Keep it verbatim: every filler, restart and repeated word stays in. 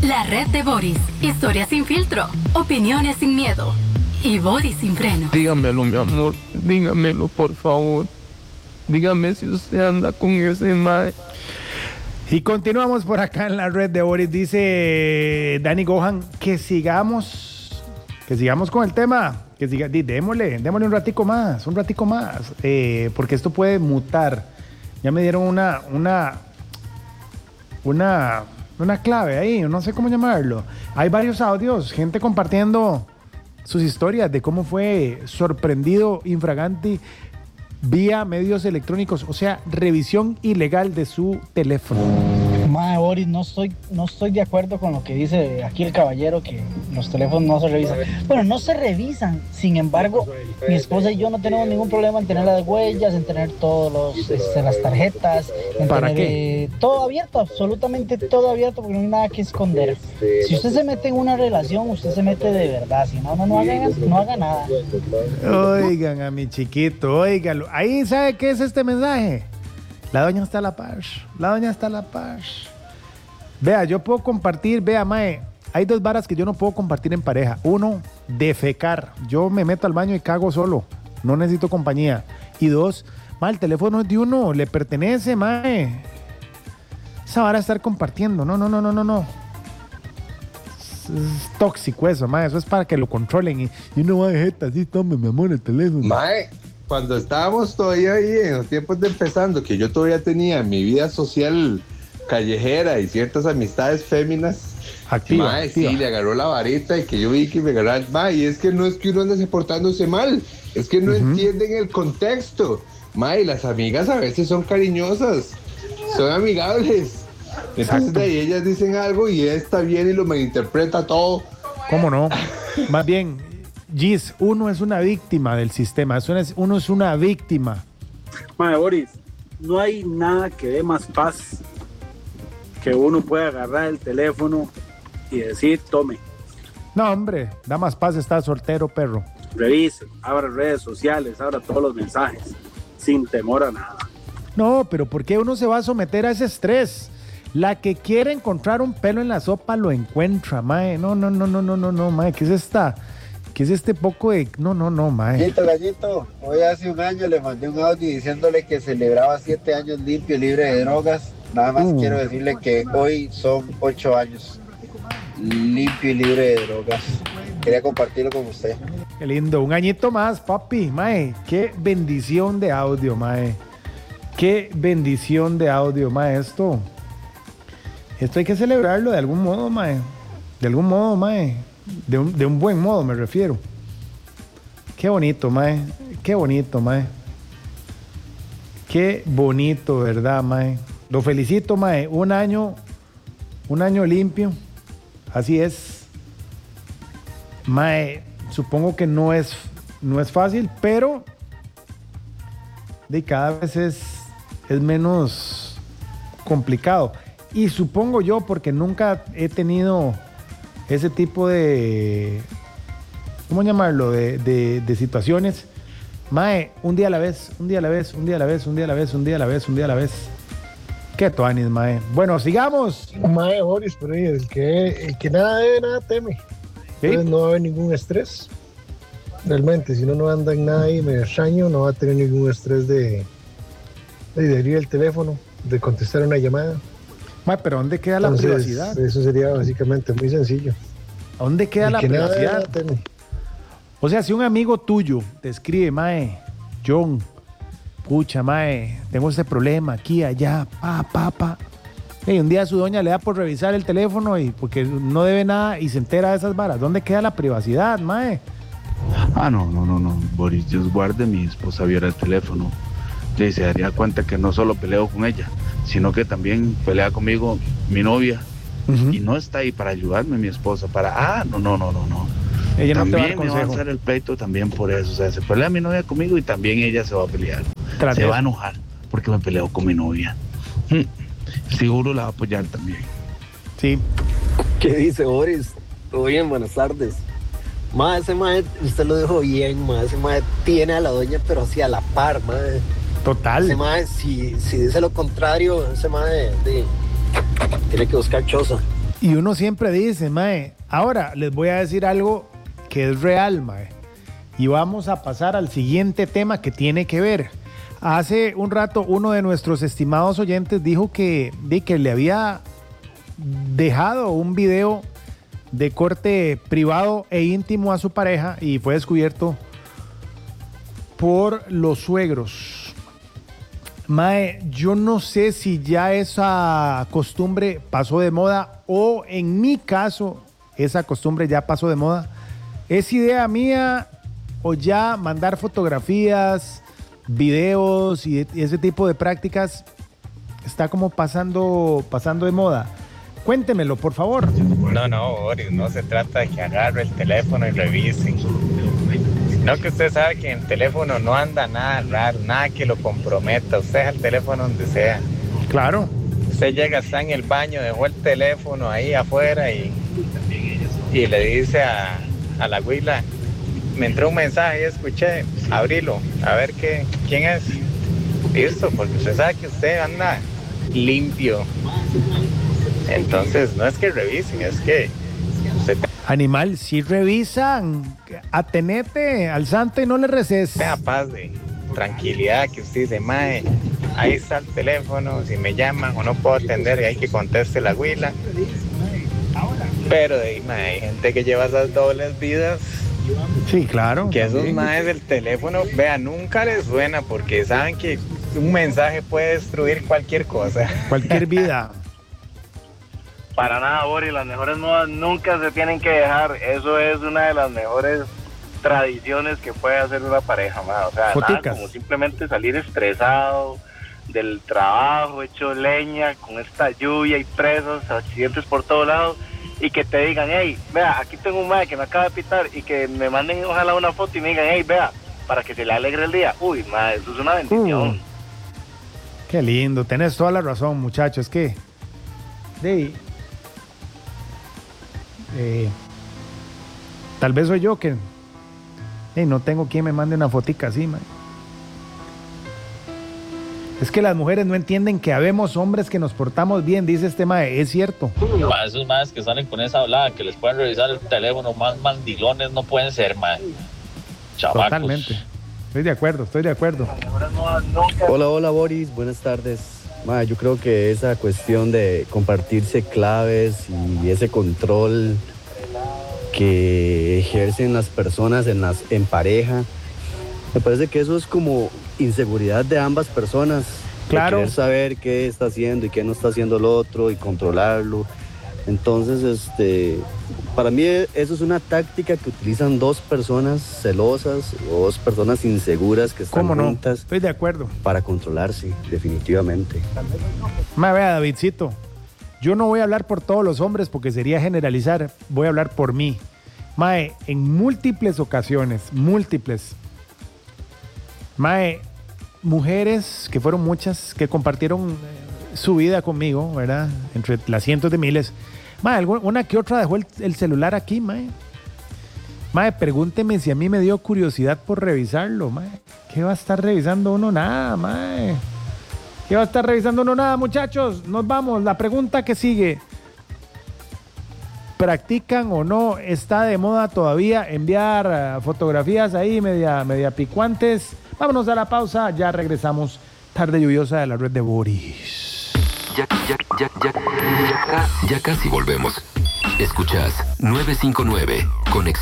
La red de Boris. Historias sin filtro, opiniones sin miedo y Boris sin freno. Dígamelo, mi amor, dígamelo, por favor. Dígame si usted anda con ese mae. Y continuamos por acá en la red de Boris. Dice Dani Gohan que sigamos, que sigamos con el tema. Que siga, di, démosle, démosle un ratico más, un ratico más, eh, porque esto puede mutar. Ya me dieron una, una, una, una clave ahí, no sé cómo llamarlo. Hay varios audios, gente compartiendo sus historias de cómo fue sorprendido infraganti vía medios electrónicos, o sea, revisión ilegal de su teléfono. Mae, Boris, no estoy, no estoy de acuerdo con lo que dice aquí el caballero, que los teléfonos no se revisan. Bueno, no se revisan, sin embargo, mi esposa y yo no tenemos ningún problema en tener las huellas, en tener todos los, este, las tarjetas, en ¿Para tener qué? eh, todo abierto, absolutamente todo abierto, porque no hay nada que esconder. Si usted se mete en una relación, usted se mete de verdad, si no, no, no haga, no haga nada. Oigan a mi chiquito, óigalo. Ahí, ¿sabe qué es este mensaje? La doña está a la paz, la doña está a la paz. Vea, yo puedo compartir, vea, mae, hay dos varas que yo no puedo compartir en pareja. Uno, defecar. Yo me meto al baño y cago solo, no necesito compañía. Y dos, mae, el teléfono es de uno, le pertenece, mae. Esa vara estar compartiendo, no, no, no, no, no, no. Es, es tóxico eso, mae, eso es para que lo controlen. Y, y uno va de jeta, así, tome, mi amor, el teléfono. Mae, cuando estábamos todavía ahí en los tiempos de empezando, que yo todavía tenía mi vida social callejera y ciertas amistades féminas, Activa, mae, activa. sí, le agarró la varita y que yo vi que me agarraba, mae, y es que no es que uno ande portándose mal, es que no uh-huh. entienden el contexto, mae, las amigas a veces son cariñosas, son amigables, entonces Exacto. de ahí ellas dicen algo y esta viene y lo malinterpreta todo. ¿Cómo no? Más bien, Gis, uno es una víctima del sistema, uno es una víctima. Mae, Boris, no hay nada que dé más paz que uno pueda agarrar el teléfono y decir, tome. No, hombre, da más paz estar soltero, perro. Revise, abra redes sociales, abra todos los mensajes, sin temor a nada. No, pero ¿por qué uno se va a someter a ese estrés? La que quiere encontrar un pelo en la sopa lo encuentra, mae. No, no, no, no, no, no, no, mae. ¿Qué es esta? ¿Qué es este poco de...? No, no, no, mae. Gallito, Gallito, hoy hace un año le mandé un audio diciéndole que celebraba siete años limpio y libre de drogas. Nada más uh. quiero decirle que hoy son ocho años limpio y libre de drogas. Quería compartirlo con usted. Qué lindo, un añito más, papi, mae. Qué bendición de audio, mae. Qué bendición de audio, mae. Esto, esto hay que celebrarlo de algún modo, mae. De algún modo, mae. De un, de un buen modo, me refiero. Qué bonito, mae. Qué bonito, mae. Qué bonito, ¿verdad, mae? Lo felicito, mae. Un año, un año limpio. Así es. Mae, supongo que no es, no es fácil, pero de cada vez es, es menos complicado. Y supongo yo, porque nunca he tenido ese tipo de, ¿cómo llamarlo? De, de, de situaciones. Mae, un día a la vez, un día a la vez, un día a la vez, un día a la vez, un día a la vez, un día a la vez. Qué tuanis, mae. Bueno, sigamos. Mae, Boris, pero el que, el que nada debe, nada teme. ¿Sí? Entonces no va a haber ningún estrés. Realmente, si uno no anda en nada ahí medio extraño, no va a tener ningún estrés de, de abrir el teléfono, de contestar una llamada. Mae, pero ¿dónde queda la Entonces, privacidad? Eso sería básicamente muy sencillo. ¿A dónde queda el la que privacidad? Nada debe, nada teme. O sea, si un amigo tuyo te escribe, mae, John, pucha, mae, tengo este problema aquí, allá, pa, pa, pa. Y un día su doña le da por revisar el teléfono y porque no debe nada y se entera de esas varas. ¿Dónde queda la privacidad, mae? Ah, no, no, no, no. Boris, Dios guarde, mi esposa viera el teléfono. Y se daría cuenta que no solo peleo con ella, sino que también pelea conmigo mi novia. Uh-huh. Y no está ahí para ayudarme, mi esposa, para, ah, no, no, no, no, no. Ella no también te va a dar me va a consejo. hacer el pleito también por eso. O sea, se pelea mi novia conmigo y también ella se va a pelear. Tras se eso. va a enojar porque me peleó con mi novia. Hmm. Seguro la va a apoyar también. Sí. ¿Qué dice, Boris? Todo bien, buenas tardes. Ma, ese mae, usted lo dijo bien, ma, ese mae tiene a la doña, pero hacia la par, ma. Total. Ese mae, si, si dice lo contrario, ese mae de, tiene que buscar choza. Y uno siempre dice, mae, ahora les voy a decir algo que es real, mae. Y vamos a pasar al siguiente tema que tiene que ver. Hace un rato uno de nuestros estimados oyentes dijo que, de que le había dejado un video de corte privado e íntimo a su pareja y fue descubierto por los suegros. Mae, yo no sé si ya esa costumbre pasó de moda o en mi caso esa costumbre ya pasó de moda. ¿Es idea mía o ya mandar fotografías, videos y ese tipo de prácticas está como pasando, pasando de moda? Cuéntemelo, por favor. No, no, Boris, no se trata de que agarre el teléfono y revisen. Sino que usted sabe que en el teléfono no anda nada raro, nada que lo comprometa. Usted deja el teléfono donde sea. Claro. Usted llega, está en el baño, dejó el teléfono ahí afuera y, y le dice a, a la güila, me entró un mensaje y escuché, abrilo, a ver qué, quién es. Listo, porque usted sabe que usted anda limpio. Entonces, no es que revisen, es que usted... Animal, si revisan, atenete al santo y no le reces. Tenga paz de tranquilidad, que usted dice, mae, ahí está el teléfono, si me llaman o no puedo atender y hay que conteste la güila. Pero de, mae, hay gente que lleva esas dobles vidas. Sí, claro. Que esos maes del teléfono, vea, nunca les suena porque saben que un mensaje puede destruir cualquier cosa. Cualquier vida. Para nada, Boris, las mejores modas nunca se tienen que dejar. Eso es una de las mejores tradiciones que puede hacer una pareja, ma. O sea, nada como simplemente salir estresado del trabajo, hecho leña, con esta lluvia y presos, accidentes por todos lados, y que te digan, hey, vea, aquí tengo un mae que me acaba de pitar, y que me manden ojalá una foto y me digan, hey, vea, para que se le alegre el día. Uy, ma, eso es una bendición. Uh, qué lindo, tenés toda la razón, muchachos, que... De, Eh, tal vez soy yo que hey, no tengo quien me mande una fotica así, man. Es que las mujeres no entienden que habemos hombres que nos portamos bien, dice este mae, es cierto. Para esos maes que salen con esa hablada, que les pueden revisar el teléfono, más mandilones no pueden ser, mae. Chavacos. Totalmente, estoy de acuerdo, estoy de acuerdo. Hola, hola Boris, buenas tardes. Ma, yo creo que esa cuestión de compartirse claves y ese control que ejercen las personas en, las, en pareja, me parece que eso es como inseguridad de ambas personas. Claro. De querer saber qué está haciendo y qué no está haciendo el otro y controlarlo. Entonces, este, para mí eso es una táctica que utilizan dos personas celosas o dos personas inseguras que están ¿Cómo no? juntas. Estoy de acuerdo. Para controlarse, definitivamente. Ma, vea, Davidcito, yo no voy a hablar por todos los hombres porque sería generalizar, voy a hablar por mí. Mae, en múltiples ocasiones, múltiples, mae, mujeres, que fueron muchas, que compartieron eh, su vida conmigo, ¿verdad? Entre las cientos de miles. Mae, una que otra dejó el, el celular aquí, mae. Mae, pregúnteme si a mí me dio curiosidad por revisarlo, mae. ¿Qué va a estar revisando uno? Nada, mae. ¿Qué va a estar revisando uno? Nada, muchachos. Nos vamos. La pregunta que sigue. ¿Practican o no? ¿Está de moda todavía enviar uh, fotografías ahí media, media picuantes? Vámonos a la pausa. Ya regresamos. Tarde lluviosa de la red de Boris. Ya, ya, ya, ya, ya, ya casi volvemos. Escuchas nueve cinco nueve, Conexión.